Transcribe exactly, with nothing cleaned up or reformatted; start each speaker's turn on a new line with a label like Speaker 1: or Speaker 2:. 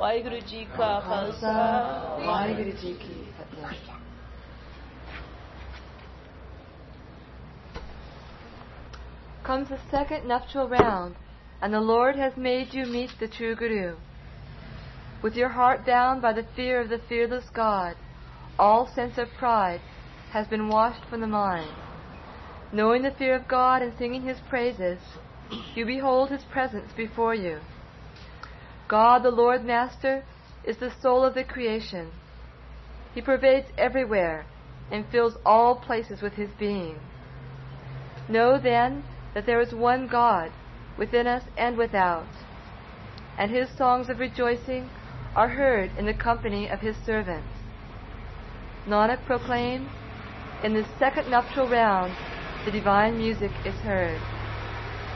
Speaker 1: वाहिगुरु जी का खालसा वाहिगुरु जी की फतेह.
Speaker 2: Comes the second nuptial round, and the Lord has made you meet the true Guru. With your heart bound by the fear of the fearless God, all sense of pride has been washed from the mind. Knowing the fear of God and singing His praises, you behold His presence before you. God, the Lord Master, is the soul of the creation. He pervades everywhere and fills all places with His being. Know then that there is one God within us and without, and His songs of rejoicing are heard in the company of His servants. Nanak proclaims, in this second nuptial round, the divine music is heard.